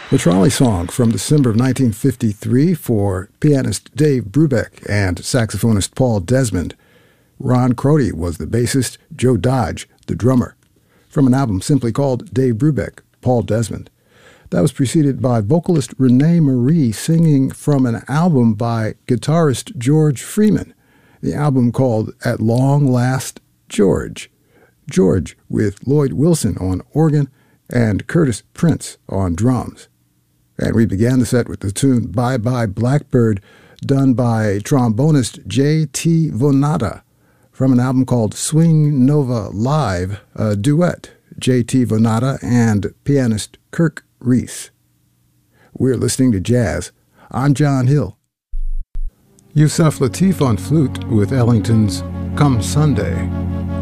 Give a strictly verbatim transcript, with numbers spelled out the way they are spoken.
The Trolley Song from December of nineteen fifty-three for pianist Dave Brubeck and saxophonist Paul Desmond. Ron Crotty was the bassist, Joe Dodge the drummer, from an album simply called Dave Brubeck, Paul Desmond. That was preceded by vocalist Renee Marie singing from an album by guitarist George Freeman, the album called At Long Last George. George with Lloyd Wilson on organ and Curtis Prince on drums. And we began the set with the tune Bye Bye Blackbird, done by trombonist J T Vonada from an album called Swing Nova Live, a duet, J T Vonada and pianist Kirk Reese. We're listening to jazz. I'm John Hill. Yusef Lateef on flute with Ellington's Come Sunday.